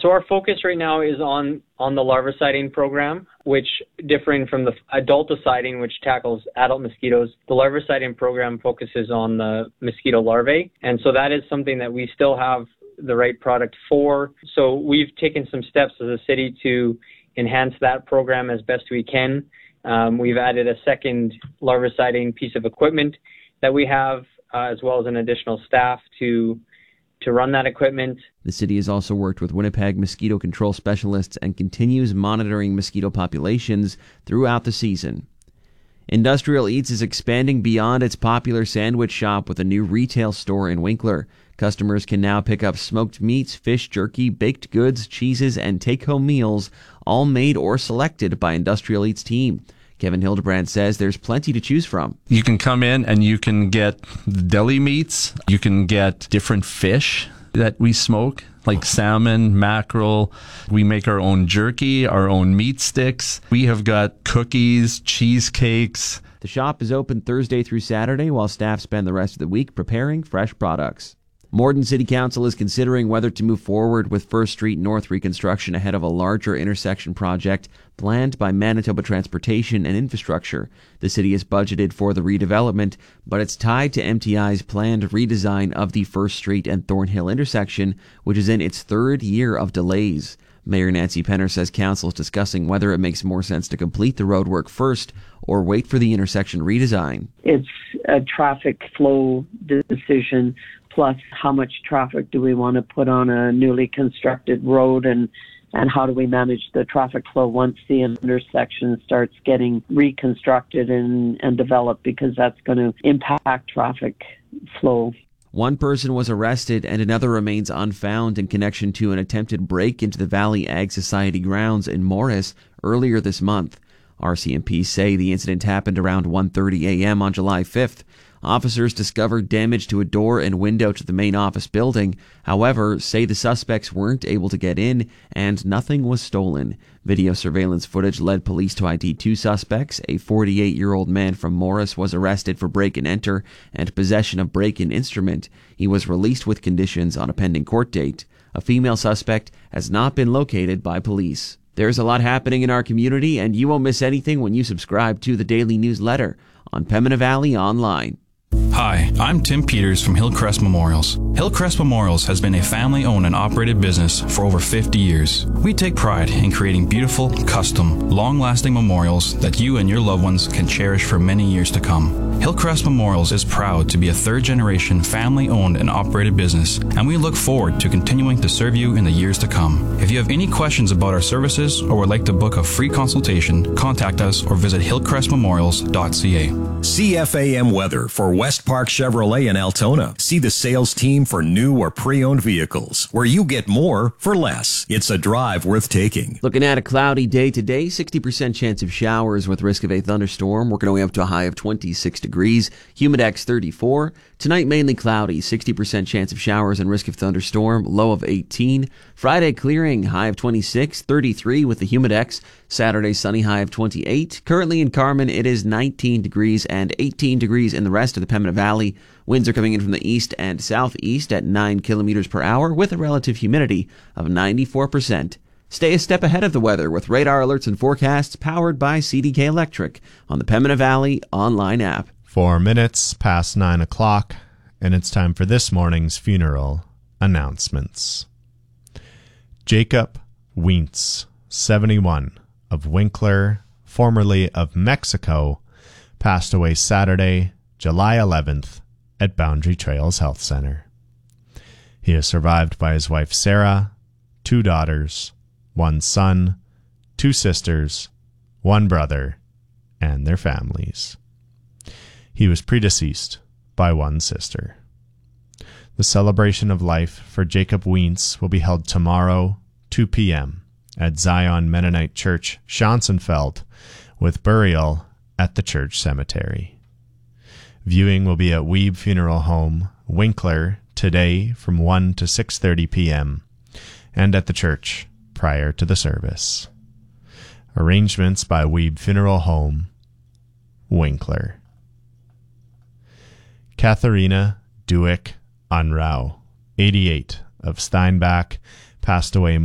So our focus right now is on the larviciding program, which, differing from the adulticiding, which tackles adult mosquitoes, the larviciding program focuses on the mosquito larvae. And so that is something that we still have the right product for. So we've taken some steps as a city to enhance that program as best we can. We've added a second larviciding piece of equipment that we have, as well as an additional staff to run that equipment. The city has also worked with Winnipeg mosquito control specialists and continues monitoring mosquito populations throughout the season. Industrial Eats is expanding beyond its popular sandwich shop with a new retail store in Winkler. Customers can now pick up smoked meats, fish jerky, baked goods, cheeses, and take-home meals, all made or selected by Industrial Eats team. Kevin Hildebrand says there's plenty to choose from. You can come in and you can get deli meats. You can get different fish that we smoke, like salmon, mackerel. We make our own jerky, our own meat sticks. We have got cookies, cheesecakes. The shop is open Thursday through Saturday while staff spend the rest of the week preparing fresh products. Morden City Council is considering whether to move forward with First Street North reconstruction ahead of a larger intersection project planned by Manitoba Transportation and Infrastructure. The city has budgeted for the redevelopment, but it's tied to MTI's planned redesign of the First Street and Thornhill intersection, which is in its third year of delays. Mayor Nancy Penner says council is discussing whether it makes more sense to complete the roadwork first or wait for the intersection redesign. It's a traffic flow decision, plus how much traffic do we want to put on a newly constructed road, and how do we manage the traffic flow once the intersection starts getting reconstructed and developed, because that's going to impact traffic flow. One person was arrested and another remains unfound in connection to an attempted break into the Valley Ag Society grounds in Morris earlier this month. RCMP say the incident happened around 1:30 a.m. on July 5th. Officers discovered damage to a door and window to the main office building. However, say the suspects weren't able to get in and nothing was stolen. Video surveillance footage led police to ID two suspects. A 48-year-old man from Morris was arrested for break-and-enter and possession of break-in instrument. He was released with conditions on a pending court date. A female suspect has not been located by police. There's a lot happening in our community, and you won't miss anything when you subscribe to the daily newsletter on Pembina Valley Online. Hi, I'm Tim Peters from Hillcrest Memorials. Hillcrest Memorials has been a family-owned and operated business for over 50 years. We take pride in creating beautiful, custom, long-lasting memorials that you and your loved ones can cherish for many years to come. Hillcrest Memorials is proud to be a third-generation family-owned and operated business, and we look forward to continuing to serve you in the years to come. If you have any questions about our services or would like to book a free consultation, contact us or visit hillcrestmemorials.ca. CFAM weather for West Park Chevrolet in Altona. See the sales team for new or pre-owned vehicles, where you get more for less. It's a drive worth taking. Looking at a cloudy day today, 60% chance of showers with risk of a thunderstorm. Working our way up to a high of 26 degrees. Humidex 34. Tonight mainly cloudy, 60% chance of showers and risk of thunderstorm. Low of 18. Friday clearing, high of 26, 33 with the Humidex. Saturday sunny, high of 28. Currently in Carman, it is 19 degrees and 18 degrees in the rest of the Pembina Valley. Winds are coming in from the east and southeast at 9 kilometers per hour with a relative humidity of 94%. Stay a step ahead of the weather with radar alerts and forecasts powered by CDK Electric on the Pembina Valley online app. 4 minutes past 9 o'clock, and it's time for this morning's funeral announcements. Jacob Wientz, 71, of Winkler, formerly of Mexico, passed away Saturday, July 11th, at Boundary Trails Health Center. He is survived by his wife Sarah, 2 daughters, 1 son, 2 sisters, 1 brother, and their families. He was predeceased by 1 sister. The celebration of life for Jacob Wientz will be held tomorrow, 2 p.m., at Zion Mennonite Church, Schonsenfeld, with burial at the church cemetery. Viewing will be at Weeb Funeral Home, Winkler, today from 1 to 6:30 p.m., and at the church prior to the service. Arrangements by Weeb Funeral Home, Winkler. Katharina Duick Unrau, 88, of Steinbach, passed away